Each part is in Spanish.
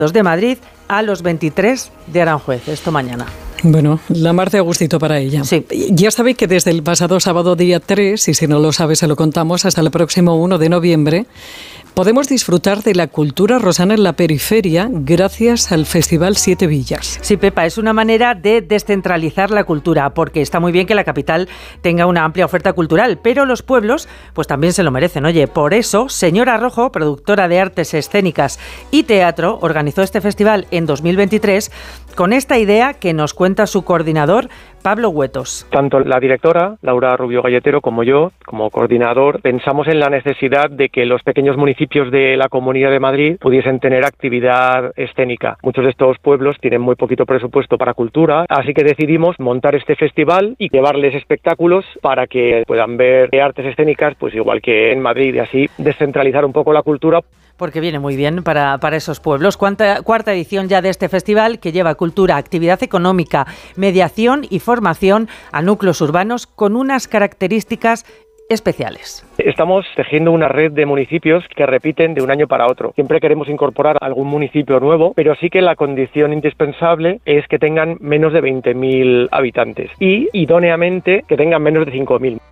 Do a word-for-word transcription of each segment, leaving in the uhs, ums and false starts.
de Madrid a los veintitrés de Aranjuez. Esto mañana. Bueno, la mar de a gustito para ella. Sí. Ya sabéis que desde el pasado sábado día tres, y si no lo sabes se lo contamos, hasta el próximo uno de noviembre, podemos disfrutar de la cultura rosana en la periferia gracias al Festival Siete Villas. Sí, Pepa, es una manera de descentralizar la cultura, porque está muy bien que la capital tenga una amplia oferta cultural, pero los pueblos pues también se lo merecen. Oye, por eso, Señora Rojo, productora de artes escénicas y teatro, organizó este festival en dos mil veintitrés con esta idea que nos cuenta su coordinador, Pablo Huetos. Tanto la directora, Laura Rubio Galletero, como yo, como coordinador, pensamos en la necesidad de que los pequeños municipios de la Comunidad de Madrid pudiesen tener actividad escénica. Muchos de estos pueblos tienen muy poquito presupuesto para cultura, así que decidimos montar este festival y llevarles espectáculos para que puedan ver artes escénicas, pues igual que en Madrid, y así descentralizar un poco la cultura. Porque viene muy bien para, para esos pueblos. Cuarta, cuarta edición ya de este festival que lleva cultura, actividad económica, mediación y formación a núcleos urbanos con unas características especiales. Estamos tejiendo una red de municipios que repiten de un año para otro. Siempre queremos incorporar algún municipio nuevo, pero sí que la condición indispensable es que tengan menos de veinte mil habitantes y, idóneamente, que tengan menos de cinco mil.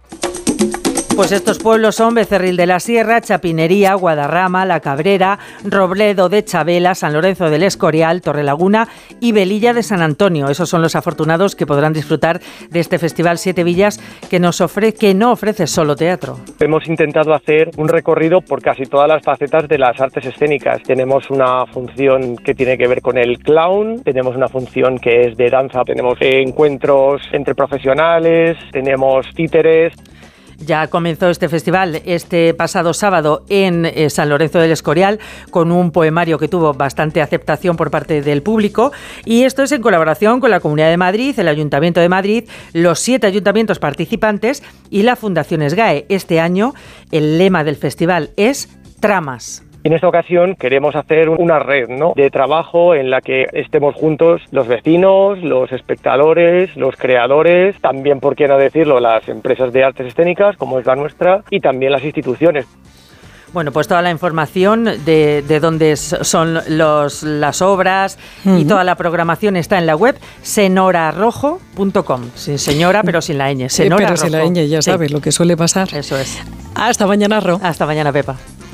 Pues estos pueblos son Becerril de la Sierra, Chapinería, Guadarrama, La Cabrera, Robledo de Chabela, San Lorenzo del Escorial, Torrelaguna y Velilla de San Antonio. Esos son los afortunados que podrán disfrutar de este Festival Siete Villas que nos ofrece, que no ofrece solo teatro. Hemos intentado hacer un recorrido por casi todas las facetas de las artes escénicas. Tenemos una función que tiene que ver con el clown, tenemos una función que es de danza, tenemos encuentros entre profesionales, tenemos títeres. Ya comenzó este festival este pasado sábado en eh, San Lorenzo del Escorial con un poemario que tuvo bastante aceptación por parte del público, y esto es en colaboración con la Comunidad de Madrid, el Ayuntamiento de Madrid, los siete ayuntamientos participantes y la Fundación SGAE. Este año el lema del festival es Tramas. En esta ocasión queremos hacer una red, ¿no?, de trabajo en la que estemos juntos los vecinos, los espectadores, los creadores, también, por qué no decirlo, las empresas de artes escénicas, como es la nuestra, y también las instituciones. Bueno, pues toda la información de, de dónde son los, las obras uh-huh. y toda la programación está en la web senora rojo punto com. Sí, señora, pero sin la ñ. Senora eh, pero Rojo. sin la ñ, ya sí. sabes lo que suele pasar. Eso es. Hasta mañana, Ro. Hasta mañana, Pepa.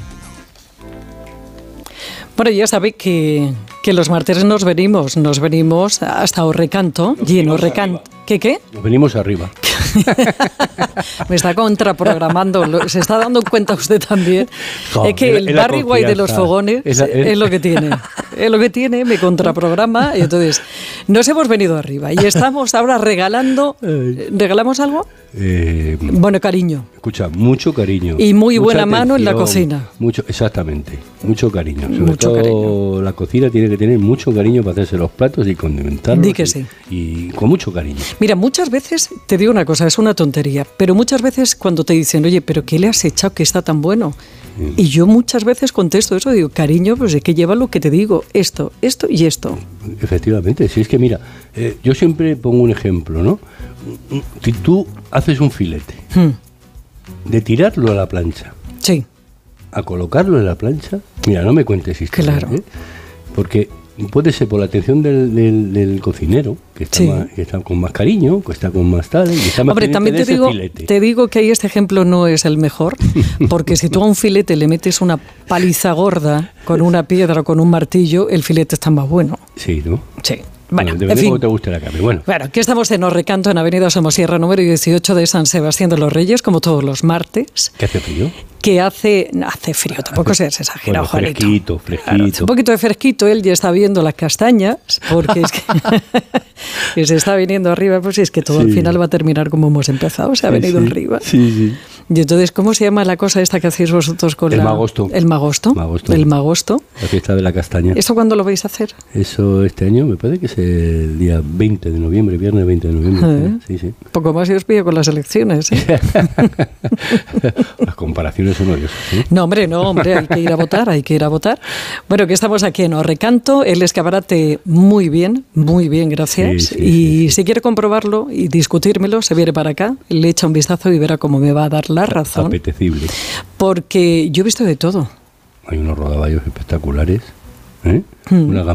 Bueno, ya sabéis que, que los martes nos venimos, nos venimos hasta Orrecanto, y en Orrecanto... ¿Qué, qué? Nos venimos arriba. Me está contraprogramando, se está dando cuenta usted también. Jo, es que el Barry White de los fogones es, la, es... es lo que tiene. Es lo que tiene, me contraprograma, y entonces nos hemos venido arriba y estamos ahora regalando. ¿Regalamos algo? Eh, bueno, cariño. Escucha, mucho cariño. Y muy buena atención, mano en la cocina. Mucho, exactamente, mucho cariño. Sobre mucho todo cariño. La cocina tiene que tener mucho cariño para hacerse los platos y condimentarlos. Di que y, sí. Y con mucho cariño. Mira, muchas veces, te digo una cosa, es una tontería, pero muchas veces cuando te dicen, oye, ¿pero qué le has echado que está tan bueno? Sí. Y yo muchas veces contesto eso, digo, cariño, pues es que lleva lo que te digo, esto, esto y esto. Efectivamente, si es que mira, eh, yo siempre pongo un ejemplo, ¿no? Si tú haces un filete, hmm. de tirarlo a la plancha, sí, a colocarlo en la plancha, mira, no me cuentes historias, claro. ¿eh? Porque puede ser por la atención del, del, del cocinero, que está, sí. más, que está con más cariño, que está con más tal, y está más Hombre, también te digo, te digo que ahí este ejemplo no es el mejor, porque si tú a un filete le metes una paliza gorda con una piedra o con un martillo, el filete está más bueno. Sí, ¿no? Sí. Bueno, Bueno, en fin. Como te guste la carne. Bueno. Bueno, aquí estamos en Orrecanto, en Avenida Somosierra, número dieciocho de San Sebastián de los Reyes, como todos los martes. ¿Qué hace frío? Que hace... No, hace frío, tampoco hace, seas exagerado, bueno, fresquito, Juanito. fresquito. Claro, un poquito de fresquito, él ya está viendo las castañas, porque es que, que se está viniendo arriba, pues es que todo sí. al final va a terminar como hemos empezado, se ha sí, venido sí. arriba. Sí, sí. Y entonces, ¿cómo se llama la cosa esta que hacéis vosotros con el la...? Magosto. El magosto. magosto. El magosto. La fiesta de la castaña. ¿Eso cuándo lo vais a hacer? Eso este año me parece que es el día veinte de noviembre, viernes veinte de noviembre. ¿Eh? Sí, sí. Poco más y os pillo con las elecciones, ¿eh? Las comparaciones son odiosas, ¿sí? No, hombre, no, hombre, hay que ir a votar, hay que ir a votar. Bueno, que estamos aquí en Orrecanto, el escaparate muy bien, muy bien, gracias. Sí, sí, y sí, sí. si quiere comprobarlo y discutírmelo, se viene para acá, le echa un vistazo y verá cómo me va a dar la razón. Apetecible. Porque yo he visto de todo. Hay unos rodaballos espectaculares. ¿eh? Hmm. Una